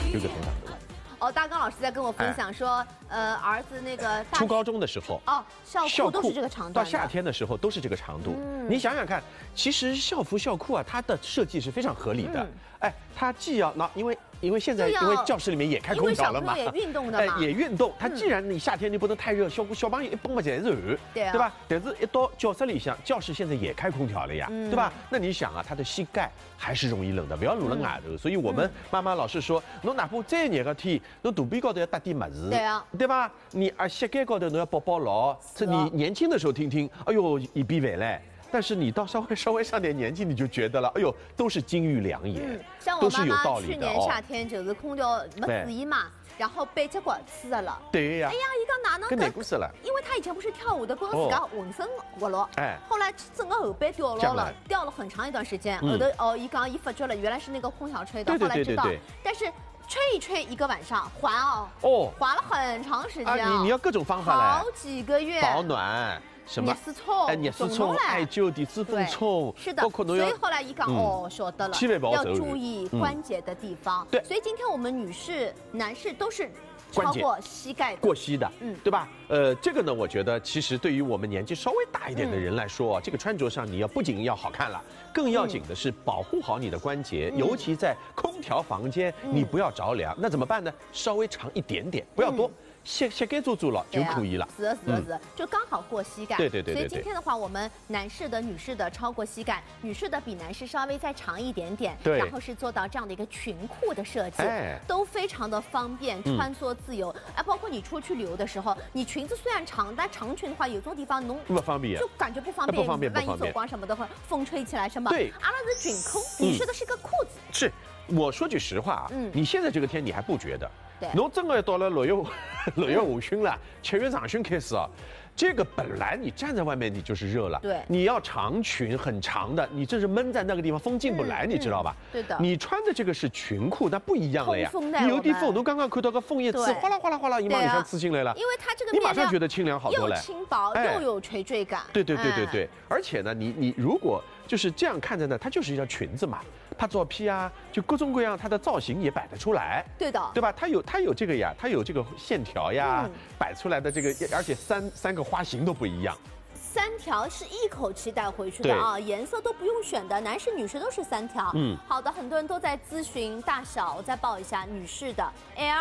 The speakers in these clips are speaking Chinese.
有个同长度。 哦，大刚老师在跟我分享说，儿子那个初高中的时候， 哦，校裤都是这个长度， 到夏天的时候都是这个长度。你想想看，其实校服校裤啊，它的设计是非常合理的。哎，它既要因为现在因为教室里面也开空调了嘛， 也运动的嘛， 也运动。它既然你夏天你不能太热，小朋友一蹦嘛全是汗，对吧？但是一到教室里向，教室现在也开空调了呀，对吧？那你想啊，他的膝盖还是容易冷的，不要露了外头。所以我们妈妈老是说，侬哪怕再热个天，侬肚皮高头要搭点么子， 对啊， 对吧？你膝盖高头侬要包牢。这你年轻的时候听听，哎呦一臂为嘞。但是你到稍微上点年纪，你就觉得了，哎呦，都是金玉良言， 像我妈妈去年夏天就是空调没注意嘛，然后被这个刺了。 对呀。 哎呀，一个哪能跟哪故事了？ 因为她以前不是跳舞的，觉得自家浑身活络，后来整个后背掉落了，掉了很长一段时间。后头一刚一发觉了，原来是那个空调吹的，后来知道，但是。吹一吹一个晚上，还还了很长时间你要各种方法来， 好几个月保暖。什么？ 热丝冲、艾灸、低脂粉冲， 是的。所以后来一讲晓得了，要注意关节的地方。 对， 所以今天我们女士、男士都是超过膝盖的， 过膝的，对吧？这个呢，我觉得其实对于我们年纪稍微大一点的人来说，这个穿着上你不仅要好看了，更要紧的是保护好你的关节，尤其在空调房间，你不要着凉。那怎么办呢？稍微长一点点，不要多。膝盖做了就可以了， 是，就刚好过膝盖。 对。 所以今天的话，我们男士的、女士的超过膝盖，女士的比男士稍微再长一点点，然后是做到这样的一个裙裤的设计，都非常的方便，穿梭自由。包括你出去旅游的时候，你裙子虽然长，但长裙的话，有种地方不方便， 就感觉不方便，万一走光什么的话，风吹起来什么。对，阿拉是裙裤，女士的是个裤子。 是，我说句实话啊，你现在这个天你还不觉得？ 对， 侬真的到了6月下旬了，7月上旬开始啊，这个本来你站在外面你就是热了， 对， 你要长裙很长的，你这是闷在那个地方，风进不来，你知道吧？ 对的。 你穿的这个是裙裤，那不一样了呀。你有点风，侬刚刚看到个枫叶刺，哗啦哗啦哗啦，你马上刺进来了。 因为它这个你马上觉得清凉好多了， 又轻薄又有垂坠感。 对，而且呢，你如果就是这样看着呢，它就是一条裙子嘛。拍照片啊，就各种各样，它的造型也摆得出来， 对的， 对吧？它有这个呀，它有这个线条呀，摆出来的这个，而且三个花型都不一样。 3条是一口气带回去的啊，颜色都不用选的，男士女士都是3条。好的，很多人都在咨询大小，我再报一下，女士的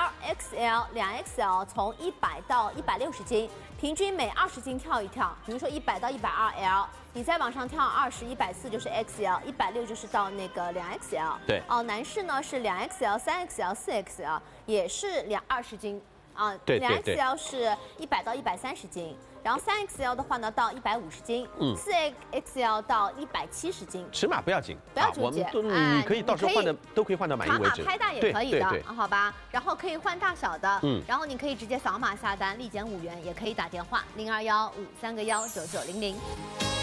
L、XL、2XL， 从100到160斤，平均每20斤跳一跳。比如说100到120L，你再往上跳20、140就是 XL，160就是到那个2XL。 对， 男士呢是2XL、3XL、4XL， 也是20斤。2XL 是100到130斤，然后3XL 的话呢到150斤，4XL 到170斤。 尺码不要紧， 不要纠结， 你可以到时候换的都可以换到满意为止。 码拍大也可以的，好吧？然后可以换大小的，然后你可以直接扫码下单，立减5元，也可以打电话0215319900。